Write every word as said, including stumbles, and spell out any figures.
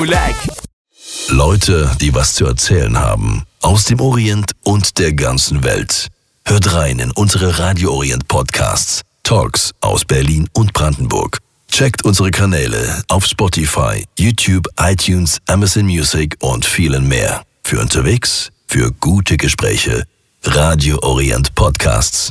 Leute, die was zu erzählen haben. Aus dem Orient und der ganzen Welt. Hört rein in unsere Radio Orient Podcasts. Talks aus Berlin und Brandenburg. Checkt unsere Kanäle auf Spotify, YouTube, iTunes, Amazon Music und vielen mehr. Für unterwegs, für gute Gespräche. Radio Orient Podcasts.